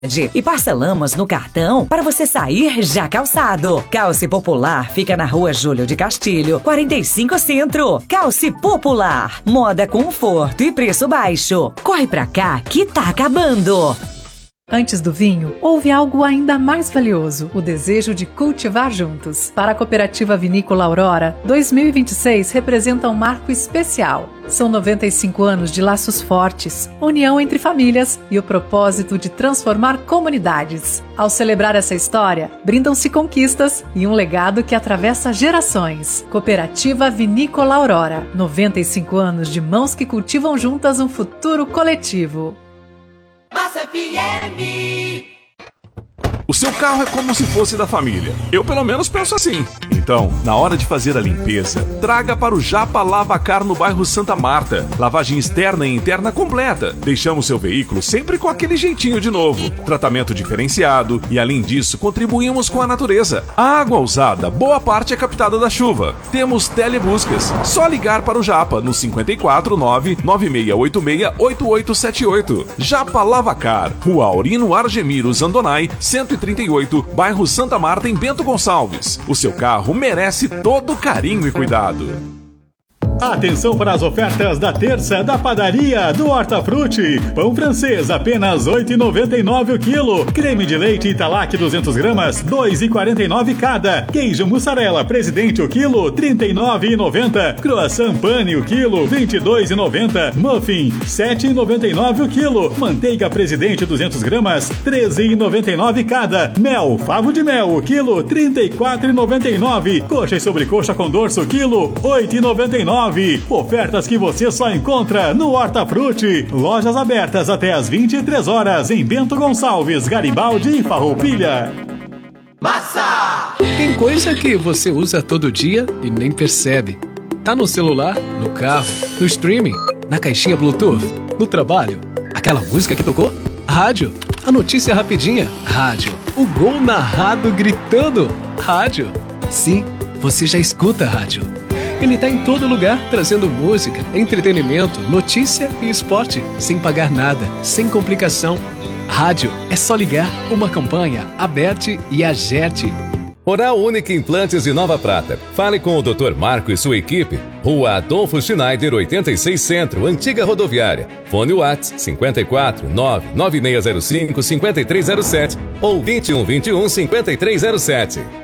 E parcelamos no cartão para você sair já calçado. Calce Popular fica na Rua Júlio de Castilho, 45 Centro. Calce Popular, moda, conforto e preço baixo. Corre pra cá que tá acabando. Antes do vinho, houve algo ainda mais valioso, o desejo de cultivar juntos. Para a Cooperativa Vinícola Aurora, 2026 representa um marco especial. São 95 anos de laços fortes, união entre famílias e o propósito de transformar comunidades. Ao celebrar essa história, brindam-se conquistas e um legado que atravessa gerações. Cooperativa Vinícola Aurora, 95 anos de mãos que cultivam juntas um futuro coletivo. Massa FM. O seu carro é como se fosse da família. Eu, pelo menos, penso assim. Então, na hora de fazer a limpeza, traga para o Japa Lavacar no bairro Santa Marta. Lavagem externa e interna completa. Deixamos seu veículo sempre com aquele jeitinho de novo. Tratamento diferenciado e, além disso, contribuímos com a natureza. A água usada, boa parte é captada da chuva. Temos telebuscas. Só ligar para o Japa no 549-9686-8878. Japa Lavacar, Rua Aurino Argemiro Zandonai, 138, bairro Santa Marta, em Bento Gonçalves. O seu carro merece todo carinho e cuidado. Atenção para as ofertas da terça da padaria do Hortafruti. Pão francês, apenas R$ 8,99 o quilo. Creme de leite Italac 200 gramas, R$ 2,49 cada. Queijo mussarela Presidente o quilo, R$ 39,90. Croissant pane o quilo, R$ 22,90. Muffin, R$ 7,99 o quilo. Manteiga Presidente 200 gramas, R$ 13,99 cada. Mel, favo de mel o quilo, R$ 34,99. Coxa e sobrecoxa com dorso o quilo, R$ 8,99. Ofertas que você só encontra no Hortafruti. Lojas abertas até às 23 horas em Bento Gonçalves, Garibaldi e Farroupilha. Massa! Tem coisa que você usa todo dia e nem percebe. Tá no celular, no carro, no streaming, na caixinha Bluetooth, no trabalho. Aquela música que tocou? Rádio. A notícia rapidinha? Rádio. O gol narrado gritando? Rádio. Sim, você já escuta rádio. Ele está em todo lugar, trazendo música, entretenimento, notícia e esporte, sem pagar nada, sem complicação. Rádio, é só ligar, uma campanha, Aberte e Agerte. Oral Unique Implantes de Nova Prata. Fale com o Dr. Marco e sua equipe. Rua Adolfo Schneider, 86 Centro, Antiga Rodoviária. Fone WhatsApp 54 99605 5307 ou 2121 5307.